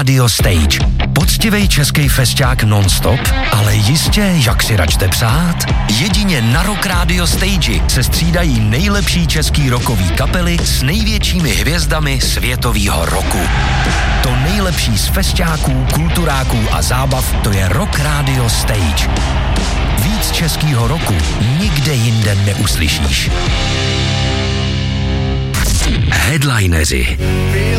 Radio Stage. Poctivej český festiák non-stop, ale jistě, jak si račte přát. Jedině na Rock Radio Stage se střídají nejlepší český rockový kapely s největšími hvězdami světového roku. To nejlepší z festiáků, kulturáků a zábav, to je Rock Radio Stage. Víc českýho roku nikde jinde neuslyšíš. Headlineři.